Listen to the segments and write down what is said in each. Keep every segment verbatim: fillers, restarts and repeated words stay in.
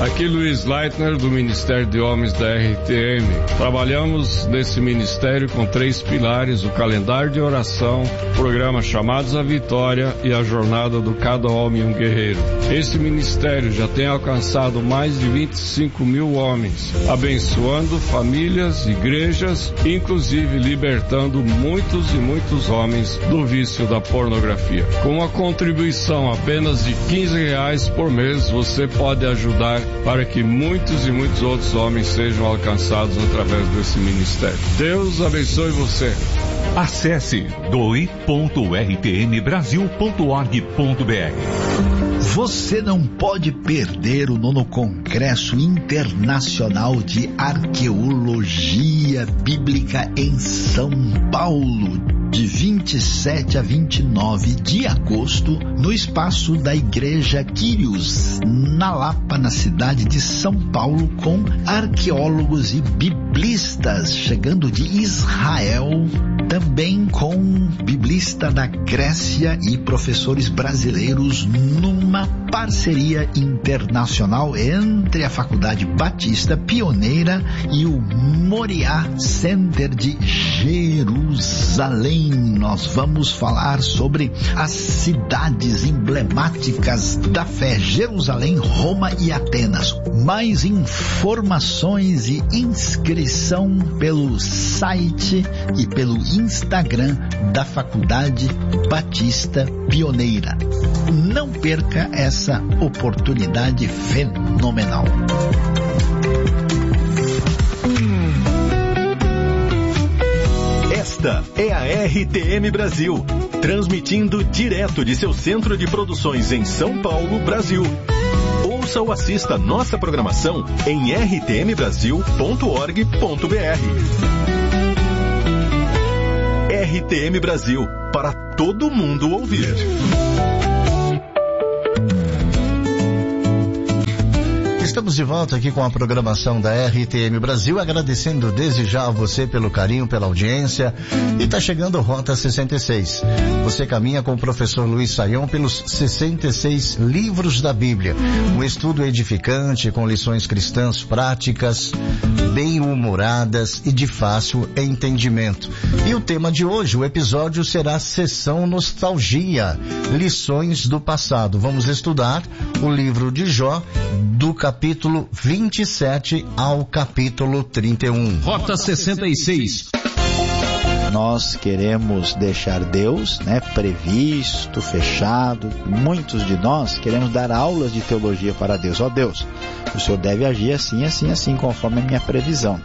Aqui Luiz Leitner, do Ministério de Homens da R T M. Trabalhamos nesse ministério com três pilares: o calendário de oração, o programa Chamados à Vitória e a jornada do Cada Homem um Guerreiro. Esse ministério já tem alcançado mais de vinte e cinco mil homens, abençoando famílias, igrejas, inclusive libertando muitos e muitos homens do vício da pornografia. Com uma contribuição apenas de quinze reais por mês, você pode ajudar para que muitos e muitos outros homens sejam alcançados através desse ministério. Deus abençoe você. Acesse doe ponto r t m brasil ponto org ponto b r. Você não pode perder o nono Congresso Internacional de Arqueologia Bíblica em São Paulo, de vinte e sete a vinte e nove de agosto, no espaço da Igreja Quírios, na Lapa, na cidade de São Paulo, com arqueólogos e biblistas chegando de Israel, também com biblista da Grécia e professores brasileiros, numa parceria internacional entre a Faculdade Batista Pioneira e o Moriá Center de Jerusalém. Nós vamos falar sobre as cidades emblemáticas da fé: Jerusalém, Roma e Atenas. Mais informações e inscrição pelo site e pelo Instagram da Faculdade Batista Pioneira. Não perca essa oportunidade fenomenal. Esta é a R T M Brasil, transmitindo direto de seu centro de produções em São Paulo, Brasil. Ouça ou assista nossa programação em r t m brasil ponto org ponto b r. R T M Brasil, para todo mundo ouvir. Estamos de volta aqui com a programação da R T M Brasil, agradecendo desde já a você pelo carinho, pela audiência. E está chegando a Rota sessenta e seis. Você caminha com o professor Luiz Saião pelos sessenta e seis livros da Bíblia. Um estudo edificante com lições cristãs práticas, bem-humoradas e de fácil entendimento. E o tema de hoje, o episódio, será Sessão Nostalgia, Lições do Passado. Vamos estudar o livro de Jó, do capítulo vinte e sete ao capítulo trinta e um. Rota sessenta e seis. Nós queremos deixar Deus, né, previsto, fechado. Muitos de nós queremos dar aulas de teologia para Deus. Ó Deus, o Senhor deve agir assim, assim, assim, conforme a minha previsão.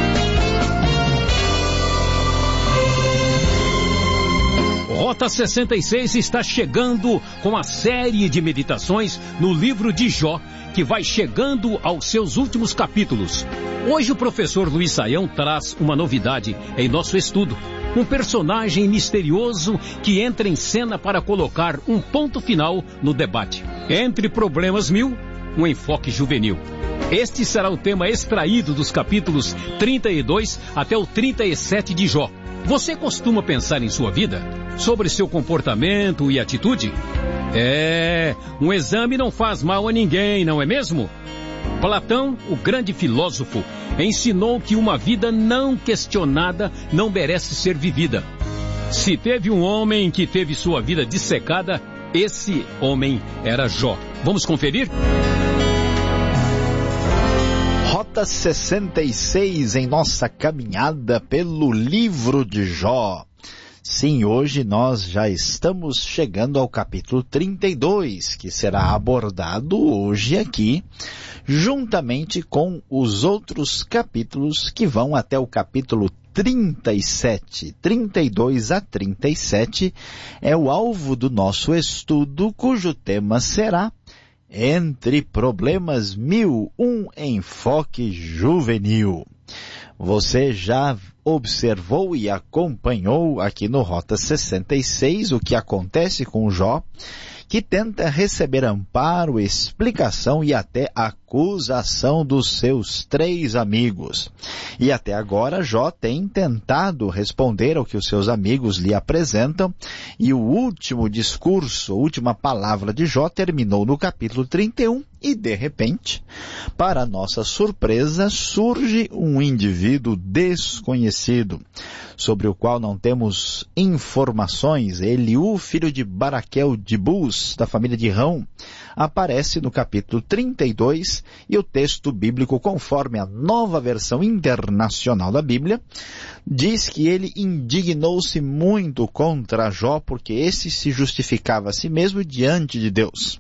Rota sessenta e seis está chegando com a série de meditações no livro de Jó, que vai chegando aos seus últimos capítulos. Hoje o professor Luiz Saião traz uma novidade em nosso estudo. Um personagem misterioso que entra em cena para colocar um ponto final no debate. Entre problemas mil, um enfoque juvenil. Este será o tema extraído dos capítulos trinta e dois até o trinta e sete de Jó. Você costuma pensar em sua vida? Sobre seu comportamento e atitude? É, um exame não faz mal a ninguém, não é mesmo? Platão, o grande filósofo, ensinou que uma vida não questionada não merece ser vivida. Se teve um homem que teve sua vida dissecada, esse homem era Jó. Vamos conferir? Rota sessenta e seis em nossa caminhada pelo livro de Jó. Sim, hoje nós já estamos chegando ao capítulo trinta e dois, que será abordado hoje aqui, juntamente com os outros capítulos que vão até o capítulo trinta e sete. trinta e dois a trinta e sete é o alvo do nosso estudo, cujo tema será Entre Problemas Mil, um enfoque juvenil. Você já observou e acompanhou aqui no Rota sessenta e seis o que acontece com Jó, que tenta receber amparo, explicação e até acusação dos seus três amigos. E até agora Jó tem tentado responder ao que os seus amigos lhe apresentam, e o último discurso, a última palavra de Jó terminou no capítulo trinta e um, E, de repente, para nossa surpresa, surge um indivíduo desconhecido, sobre o qual não temos informações. Eliú, filho de Baraquel de Bus, da família de Rão, aparece no capítulo trinta e dois, e o texto bíblico, conforme a Nova Versão Internacional da Bíblia, diz que ele indignou-se muito contra Jó, porque esse se justificava a si mesmo diante de Deus.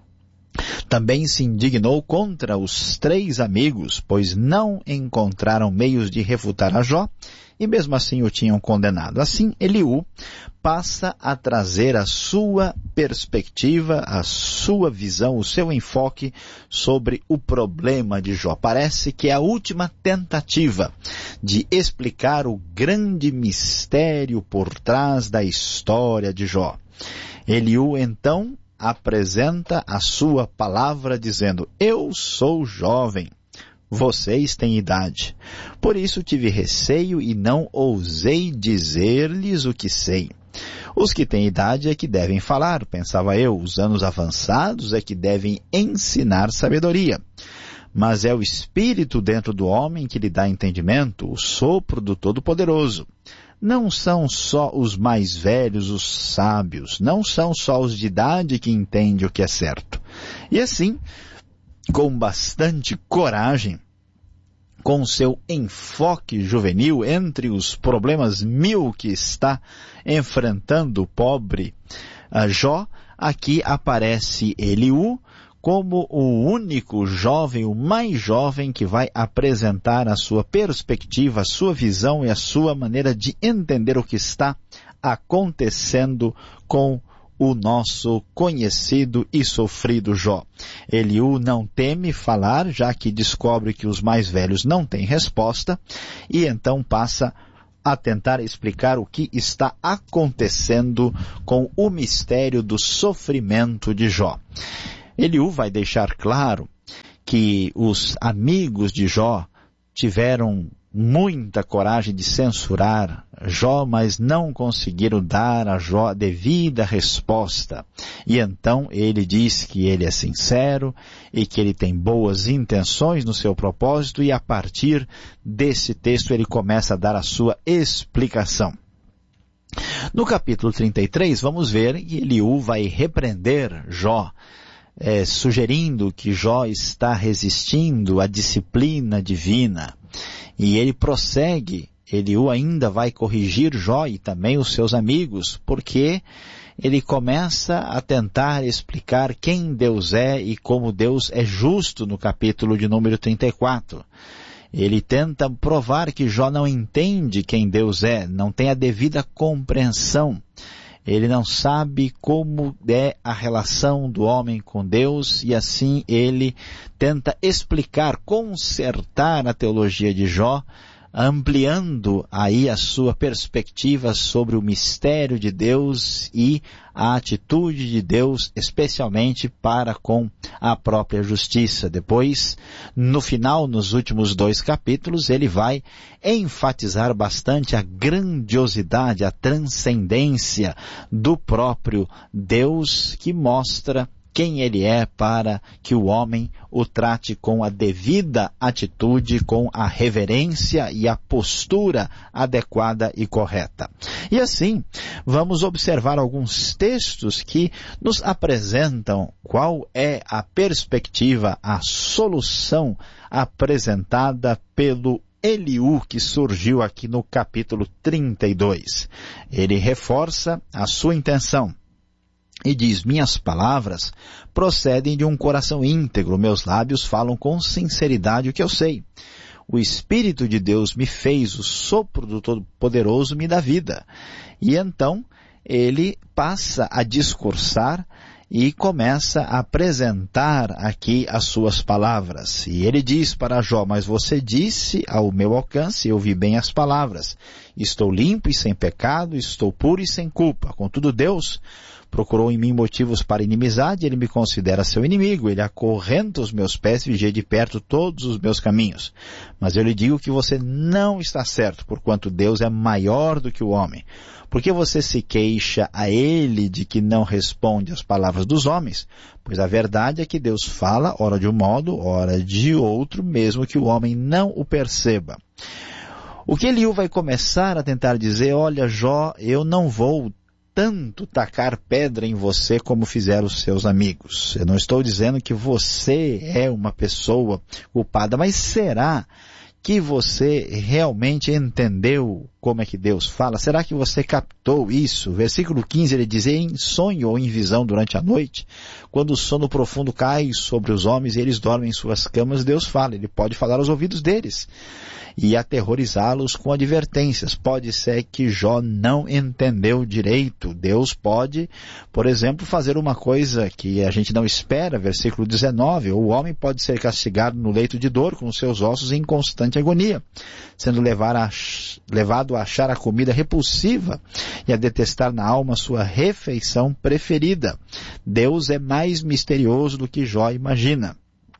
Também se indignou contra os três amigos, pois não encontraram meios de refutar a Jó, e mesmo assim o tinham condenado. Assim, Eliú passa a trazer a sua perspectiva, a sua visão, o seu enfoque sobre o problema de Jó. Parece que é a última tentativa de explicar o grande mistério por trás da história de Jó. Eliú, então, apresenta a sua palavra dizendo: eu sou jovem, vocês têm idade. Por isso tive receio e não ousei dizer-lhes o que sei. Os que têm idade é que devem falar, pensava eu, os anos avançados é que devem ensinar sabedoria. Mas é o Espírito dentro do homem que lhe dá entendimento, o sopro do Todo-Poderoso. Não são só os mais velhos, os sábios, não são só os de idade que entendem o que é certo. E assim, com bastante coragem, com seu enfoque juvenil entre os problemas mil que está enfrentando o pobre uh, Jó, aqui aparece Eliú como o único jovem, o mais jovem que vai apresentar a sua perspectiva, a sua visão e a sua maneira de entender o que está acontecendo com o nosso conhecido e sofrido Jó. Eliú não teme falar, já que descobre que os mais velhos não têm resposta, e então passa a tentar explicar o que está acontecendo com o mistério do sofrimento de Jó. Eliú vai deixar claro que os amigos de Jó tiveram muita coragem de censurar Jó, mas não conseguiram dar a Jó a devida resposta. E então ele diz que ele é sincero e que ele tem boas intenções no seu propósito, e a partir desse texto ele começa a dar a sua explicação. No capítulo trinta e três, vamos ver que Eliú vai repreender Jó, É, sugerindo que Jó está resistindo à disciplina divina. E ele prossegue, Eliú ainda vai corrigir Jó e também os seus amigos, porque ele começa a tentar explicar quem Deus é e como Deus é justo no capítulo de número trinta e quatro. Ele tenta provar que Jó não entende quem Deus é, não tem a devida compreensão. Ele não sabe como é a relação do homem com Deus, e assim ele tenta explicar, consertar a teologia de Jó, ampliando aí a sua perspectiva sobre o mistério de Deus e a atitude de Deus, especialmente para com a própria justiça. Depois, no final, nos últimos dois capítulos, ele vai enfatizar bastante a grandiosidade, a transcendência do próprio Deus, que mostra quem ele é, para que o homem o trate com a devida atitude, com a reverência e a postura adequada e correta. E assim, vamos observar alguns textos que nos apresentam qual é a perspectiva, a solução apresentada pelo Eliú, que surgiu aqui no capítulo trinta e dois. Ele reforça a sua intenção e diz: minhas palavras procedem de um coração íntegro, meus lábios falam com sinceridade o que eu sei. O Espírito de Deus me fez, o sopro do Todo-Poderoso me dá vida. E então ele passa a discursar e começa a apresentar aqui as suas palavras. E ele diz para Jó: mas você disse ao meu alcance, eu ouvi bem as palavras. Estou limpo e sem pecado, estou puro e sem culpa. Contudo, Deus, procurou em mim motivos para inimizade, ele me considera seu inimigo, ele acorrenta os meus pés e vigia de perto todos os meus caminhos. Mas eu lhe digo que você não está certo, porquanto Deus é maior do que o homem. Por que você se queixa a ele de que não responde às palavras dos homens? Pois a verdade é que Deus fala, ora de um modo, ora de outro, mesmo que o homem não o perceba. O que Eliú vai começar a tentar dizer, olha Jó, eu não vou tanto tacar pedra em você como fizeram os seus amigos. Eu não estou dizendo que você é uma pessoa culpada, mas será que você realmente entendeu como é que Deus fala? Será que você captou isso? Versículo quinze, ele diz, em sonho ou em visão durante a noite, quando o sono profundo cai sobre os homens e eles dormem em suas camas, Deus fala, ele pode falar aos ouvidos deles e aterrorizá-los com advertências. Pode ser que Jó não entendeu direito. Deus pode, por exemplo, fazer uma coisa que a gente não espera, versículo dezenove, o homem pode ser castigado no leito de dor, com seus ossos em constante agonia, sendo levar a, levado a achar a comida repulsiva e a detestar na alma sua refeição preferida. Deus é mais misterioso do que Jó imagina.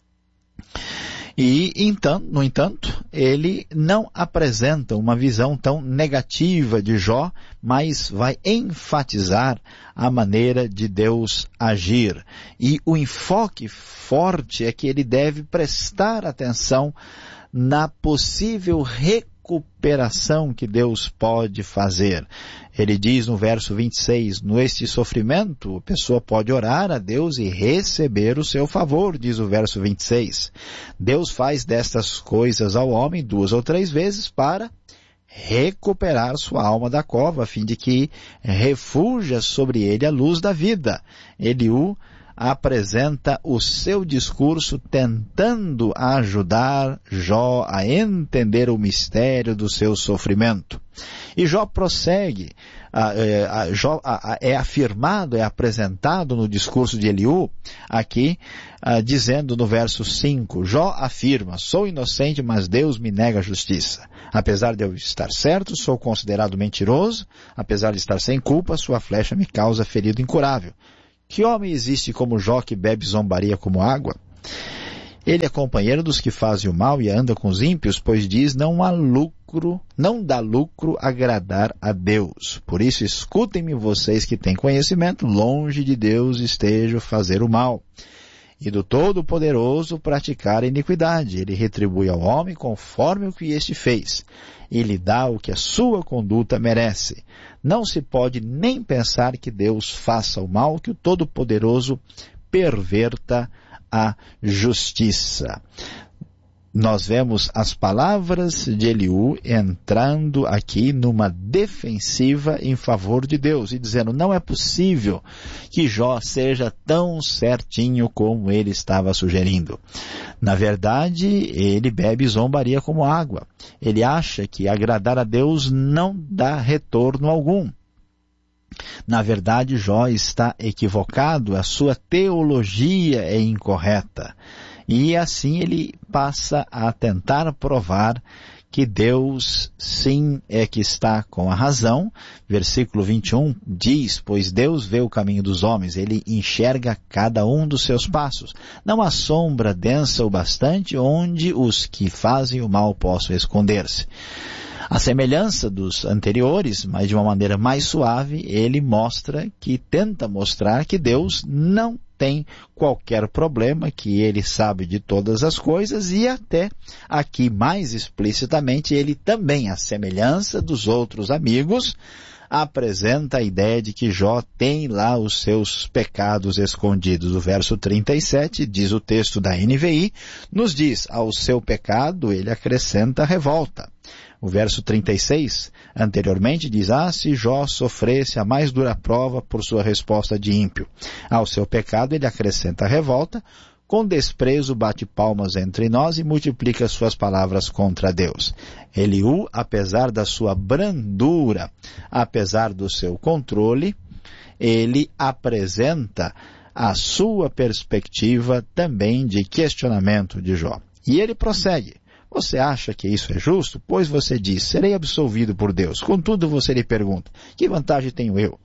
E, então, no entanto, ele não apresenta uma visão tão negativa de Jó, mas vai enfatizar a maneira de Deus agir. E o enfoque forte é que ele deve prestar atenção na possível recuperação que Deus pode fazer. Ele diz no verso vinte e seis, neste sofrimento, a pessoa pode orar a Deus e receber o seu favor, diz o verso vinte e seis. Deus faz destas coisas ao homem duas ou três vezes para recuperar sua alma da cova, a fim de que refuja sobre ele a luz da vida. Eliú apresenta o seu discurso tentando ajudar Jó a entender o mistério do seu sofrimento. E Jó prossegue, a, a, a, Jó, a, a, é afirmado, é apresentado no discurso de Eliú, aqui, a, dizendo no verso cinco, Jó afirma, sou inocente, mas Deus me nega a justiça. Apesar de eu estar certo, sou considerado mentiroso, apesar de estar sem culpa, sua flecha me causa ferido incurável. Que homem existe como Jó que bebe zombaria como água? Ele é companheiro dos que fazem o mal e anda com os ímpios, pois diz, não há lucro, não dá lucro agradar a Deus. Por isso, escutem-me vocês que têm conhecimento, longe de Deus esteja fazer o mal. E do Todo-Poderoso praticar a iniquidade. Ele retribui ao homem conforme o que este fez. E lhe dá o que a sua conduta merece. Não se pode nem pensar que Deus faça o mal, que o Todo-Poderoso perverta a justiça. Nós vemos as palavras de Eliú entrando aqui numa defensiva em favor de Deus e dizendo, não é possível que Jó seja tão certinho como ele estava sugerindo. Na verdade, ele bebe zombaria como água. Ele acha que agradar a Deus não dá retorno algum. Na verdade, Jó está equivocado, a sua teologia é incorreta. E assim ele passa a tentar provar que Deus sim é que está com a razão. Versículo vinte e um diz, pois Deus vê o caminho dos homens, ele enxerga cada um dos seus passos. Não há sombra densa o bastante onde os que fazem o mal possam esconder-se. A semelhança dos anteriores, mas de uma maneira mais suave, ele mostra que tenta mostrar que Deus não tem qualquer problema, que ele sabe de todas as coisas e até aqui mais explicitamente ele também, à semelhança dos outros amigos, apresenta a ideia de que Jó tem lá os seus pecados escondidos. O verso trinta e sete, diz o texto da N V I, nos diz, ao seu pecado ele acrescenta revolta. O verso trinta e seis, anteriormente, diz, ah, se Jó sofresse a mais dura prova por sua resposta de ímpio. Ao seu pecado ele acrescenta revolta, com desprezo bate palmas entre nós e multiplica suas palavras contra Deus. Eliú, apesar da sua brandura, apesar do seu controle, ele apresenta a sua perspectiva também de questionamento de Jó. E ele prossegue. Você acha que isso é justo? Pois você diz, serei absolvido por Deus. Contudo, você lhe pergunta, que vantagem tenho eu?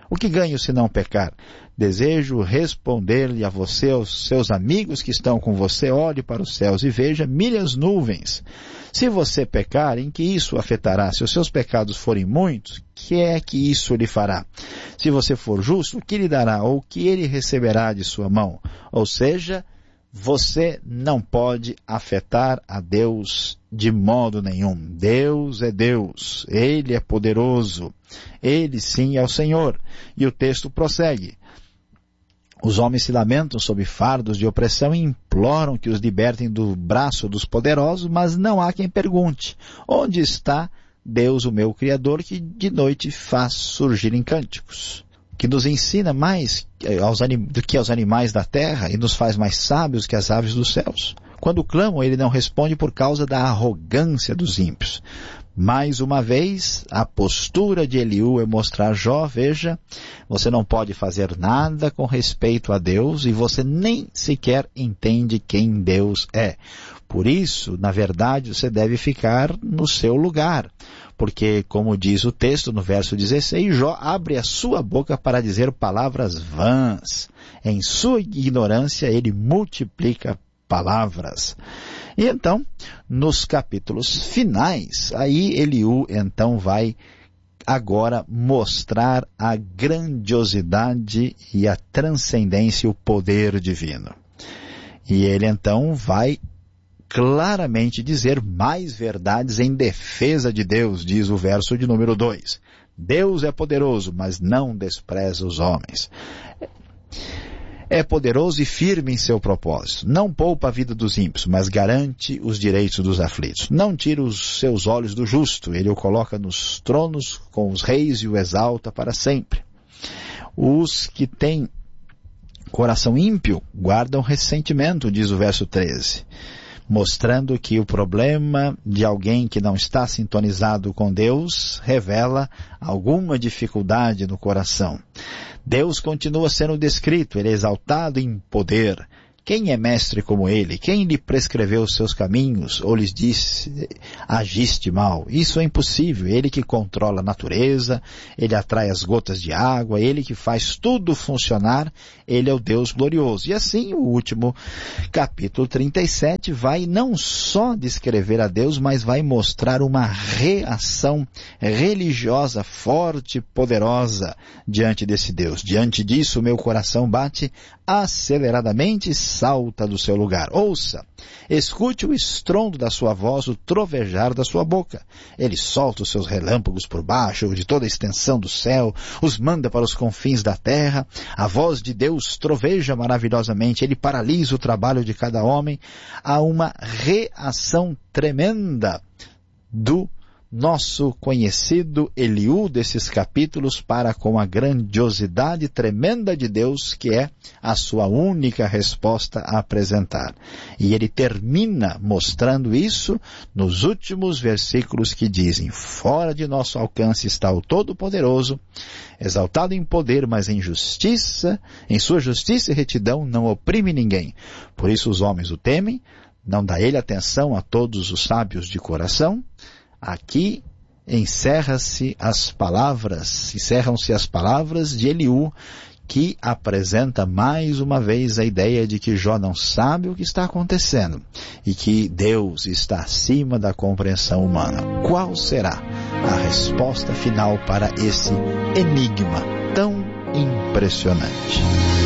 O que ganho se não pecar? Desejo responder-lhe a você, aos seus amigos que estão com você, olhe para os céus e veja milhas nuvens. Se você pecar, em que isso afetará? Se os seus pecados forem muitos, que é que isso lhe fará? Se você for justo, o que lhe dará? Ou o que ele receberá de sua mão? Ou seja, você não pode afetar a Deus de modo nenhum. Deus é Deus, Ele é poderoso, Ele sim é o Senhor. E o texto prossegue. Os homens se lamentam sob fardos de opressão e imploram que os libertem do braço dos poderosos, mas não há quem pergunte, onde está Deus, o meu Criador, que de noite faz surgir em cânticos? Que nos ensina mais aos anim... do que aos animais da terra e nos faz mais sábios que as aves dos céus. Quando clamam, ele não responde por causa da arrogância dos ímpios. Mais uma vez, a postura de Eliú é mostrar Jó, veja, você não pode fazer nada com respeito a Deus e você nem sequer entende quem Deus é. Por isso, na verdade, você deve ficar no seu lugar. Porque, como diz o texto no verso dezesseis, Jó abre a sua boca para dizer palavras vãs. Em sua ignorância, ele multiplica palavras. E então, nos capítulos finais, aí Eliú então vai agora mostrar a grandiosidade e a transcendência e o poder divino. E ele então vai claramente dizer mais verdades em defesa de Deus, diz o verso de número dois. Deus é poderoso, mas não despreza os homens. É poderoso e firme em seu propósito. Não poupa a vida dos ímpios, mas garante os direitos dos aflitos. Não tira os seus olhos do justo. Ele o coloca nos tronos com os reis e o exalta para sempre. Os que têm coração ímpio guardam ressentimento, diz o verso treze. Mostrando que o problema de alguém que não está sintonizado com Deus revela alguma dificuldade no coração. Deus continua sendo descrito, ele é exaltado em poder. Quem é mestre como ele? Quem lhe prescreveu os seus caminhos ou lhes disse, agiste mal? Isso é impossível. Ele que controla a natureza, ele atrai as gotas de água, ele que faz tudo funcionar, ele é o Deus glorioso. E assim o último capítulo trinta e sete vai não só descrever a Deus, mas vai mostrar uma reação religiosa forte e poderosa diante desse Deus. Diante disso, o meu coração bate aceleradamente e salta do seu lugar. Ouça, escute o estrondo da sua voz, o trovejar da sua boca. Ele solta os seus relâmpagos por baixo de toda a extensão do céu, os manda para os confins da terra. A voz de Deus troveja maravilhosamente, ele paralisa o trabalho de cada homem. Há uma reação tremenda do nosso conhecido Eliú desses capítulos para com a grandiosidade tremenda de Deus, que é a sua única resposta a apresentar. E ele termina mostrando isso nos últimos versículos que dizem: fora de nosso alcance está o Todo-Poderoso, exaltado em poder, mas em justiça, em sua justiça e retidão não oprime ninguém. Por isso os homens o temem, não dá ele atenção a todos os sábios de coração. Aqui encerra-se as palavras, encerram-se as palavras de Eliú, que apresenta mais uma vez a ideia de que Jó não sabe o que está acontecendo e que Deus está acima da compreensão humana. Qual será a resposta final para esse enigma tão impressionante?